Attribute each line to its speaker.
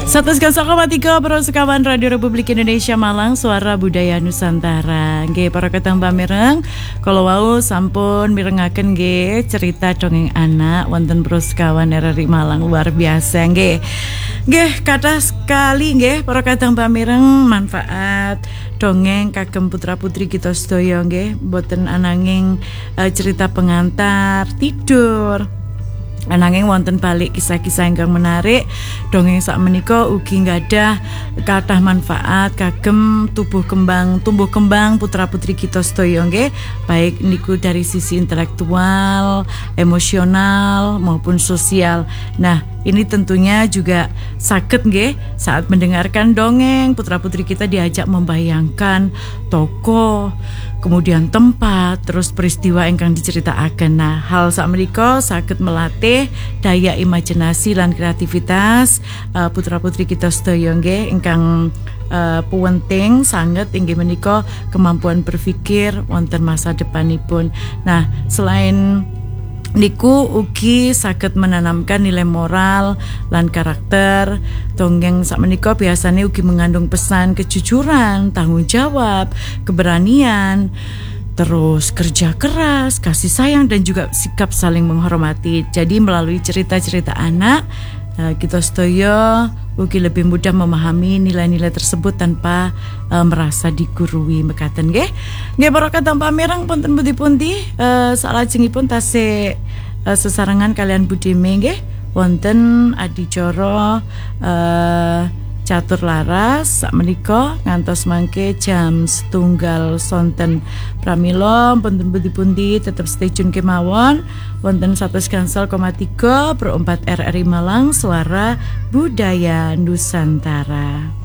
Speaker 1: 101,3 Perosekawan Radio Republik Indonesia Malang, Suara Budaya Nusantara. Nggih para ketang pamireng, kalau wau sampun mirengaken nggih cerita dongeng anak wonten Perosekawan RRI Malang, luar biasa nggih. Nggih kathah sekali nggih para ketang pamireng manfaat dongeng kagem putra-putri kita sedaya nggih, boten ananging cerita pengantar tidur. Ananging wonten balik kisah-kisah ingkang menarik, dongeng sakmenika ugi nggadah kathah manfaat kagem tumbuh kembang putra-putri kita sedaya nggih, baik niku dari sisi intelektual, emosional maupun sosial. Nah, ini tentunya juga saged nggih saat mendengarkan dongeng putra-putri kita diajak membayangkan tokoh, kemudian tempat, terus peristiwa ingkang diceritakaken. Nah, hal sakmenika saged melatih daya imajinasi lan kreativitas putra-putri kita sedaya nggih ingkang penting sanget inggih menika kemampuan berpikir wonten masa depanipun. Nah, selain niku ugi saged menanamkan nilai moral lan karakter. Dongeng sakmenika biasanya ugi mengandung pesan kejujuran, tanggung jawab, keberanian, terus kerja keras, kasih sayang dan juga sikap saling menghormati. Jadi melalui cerita-cerita anak kita sedaya ugi lebih mudah memahami nilai-nilai tersebut tanpa merasa digurui mekaten nggih. Nggih para kadang pamireng punten pundi-pundi salajengipun tasih sesarengan kalian budime nggih wonten adicara catur laras sakmenika ngantos mangke jam 1:00 sonten. Pramila punten pundi-pundi tetep stay tune kemawon wonten 101,3 per 4 RRI Malang, Suara Budaya Nusantara.